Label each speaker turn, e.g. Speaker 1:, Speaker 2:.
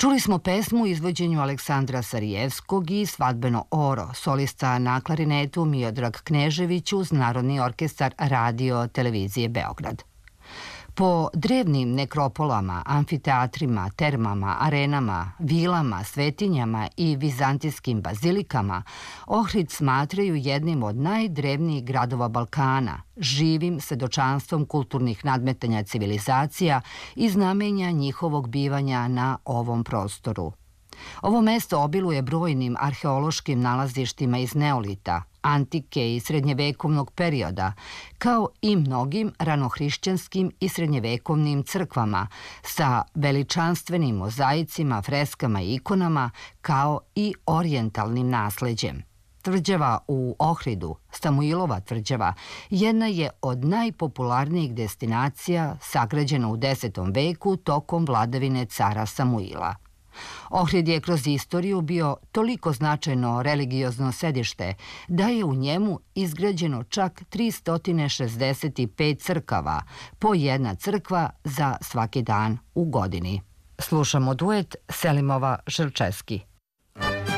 Speaker 1: Čuli smo pesmu u izvođenju Aleksandra Sarijevskog i Svadbeno oro, solista na klarinetu Miodrag Knežević uz Narodni orkestar Radio Televizije Beograd. Po drevnim nekropolama, amfiteatrima, termama, arenama, vilama, svetinjama i vizantijskim bazilikama, Ohrid smatraju jednim od najdrevnijih gradova Balkana, živim svedočanstvom kulturnih nadmetanja civilizacija i znamenja njihovog bivanja na ovom prostoru. Ovo mesto obiluje brojnim arheološkim nalazištima iz neolita, antike i srednjevekovnog perioda, kao i mnogim ranohrišćanskim i srednjevekovnim crkvama sa veličanstvenim mozaicima, freskama i ikonama, kao i orijentalnim nasleđem. Tvrđava u Ohridu, Samuilova tvrđava, jedna je od najpopularnijih destinacija sagrađena u 10. veku tokom vladavine cara Samuila. Ohrid je kroz istoriju bio toliko značajno religiozno sedište da je u njemu izgrađeno čak 365 crkava, po jedna crkva za svaki dan u godini. Slušamo duet Selimova Želčeski.